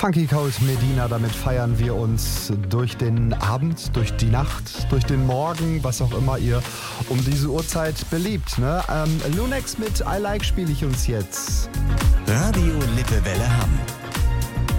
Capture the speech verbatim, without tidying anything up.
Funky Cold Medina, damit feiern wir uns durch den Abend, durch die Nacht, durch den Morgen, was auch immer ihr um diese Uhrzeit beliebt. Ne? Ähm, Lunex mit I Like spiele ich uns jetzt. Radio Lippewelle Hamm.